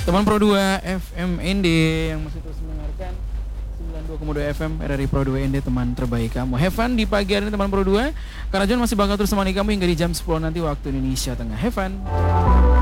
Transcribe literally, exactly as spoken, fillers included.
Teman Pro dua F M N D yang masih terus mendengarkan sembilan puluh dua koma dua F M R R I Pro dua N D, teman terbaik kamu. Have fun di pagi hari ini teman Pro dua. Karena John masih bakal terus temani kamu hingga di jam sepuluh nanti waktu Indonesia Tengah. Have fun.